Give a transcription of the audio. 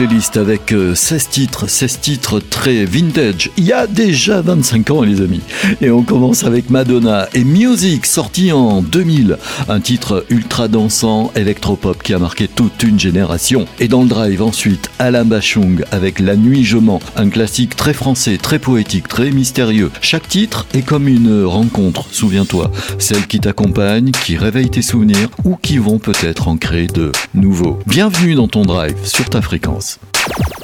playlist avec 16 titres très vintage. Il y a déjà 25 ans, les amis. Et on commence avec Madonna et Music, sorti en 2000. Un titre ultra dansant, électropop qui a marqué toute une génération. Et dans le drive, ensuite, Alain Bachung avec La Nuit je mens. Un classique très français, très poétique, très mystérieux. Chaque titre est comme une rencontre, souviens-toi. Celle qui t'accompagne, qui réveille tes souvenirs ou qui vont peut-être en créer de nouveaux. Bienvenue dans ton drive sur ta fréquence.